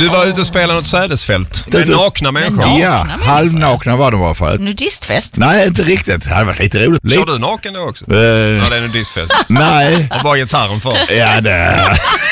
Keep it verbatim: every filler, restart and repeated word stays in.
Du var ute och spelade något sädesfält med nakna människor. Nakna Ja, människor. halvnakna var de var för. Nudistfest? Nej, inte riktigt. Det hade varit lite roligt. Kör du naken då också? Uh, Ja, det är en nudistfest. nej. Och bara gitarren för. Ja, det...